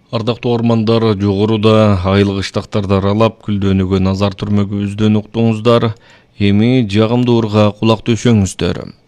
Ардактуу ормандар, жогоруда айыл кыштактарды аралап күлдөөнүгө назар түрмөгүбүздөн уктуңуздар. Эми жагымдуу ырга кулак төшөңүздөр.